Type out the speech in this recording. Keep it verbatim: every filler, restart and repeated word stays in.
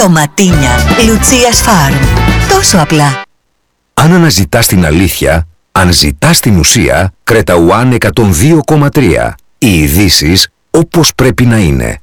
Ντοματίνια Λουτσίας Φάρμ. Τόσο απλά. Αν αναζητάς την αλήθεια, αν ζητάς την ουσία, Creta One εκατόν δύο κόμμα τρία. Οι ειδήσεις όπως πρέπει να είναι.